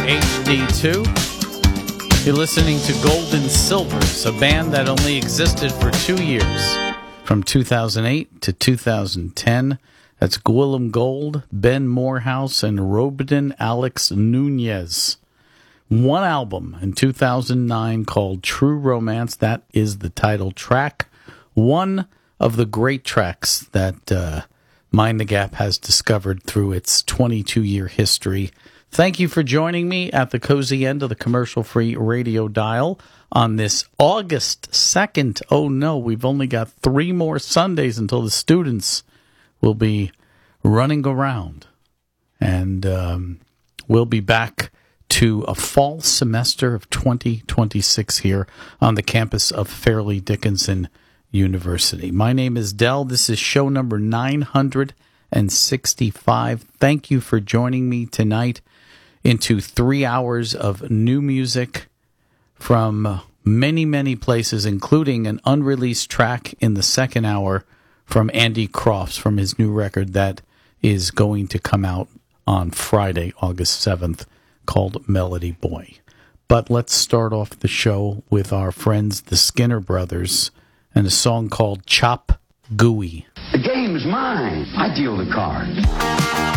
HD2. You're listening to Gold and Silvers, a band that only existed for 2 years, from 2008 to 2010. That's Gwillem Gold, Ben Morehouse, and Robden Alex Nunez. One album in 2009 called True Romance. That is the title track. One of the great tracks that Mind the Gap has discovered through its 22-year history. Thank you for joining me at the cozy end of the commercial-free radio dial on this August 2nd. Oh no, we've only got 3 more Sundays until the students will be running around. And we'll be back to a fall semester of 2026 here on the campus of Fairleigh Dickinson University. My name is Del. This is show number 965. Thank you for joining me tonight into 3 hours of new music from many, many places, including an unreleased track in the second hour from Andy Crofts from his new record that is going to come out on Friday, August 7th, called Melody Boy. But let's start off the show with our friends, the Skinner Brothers, and a song called Chop Gooey. The game's mine. I deal the cards.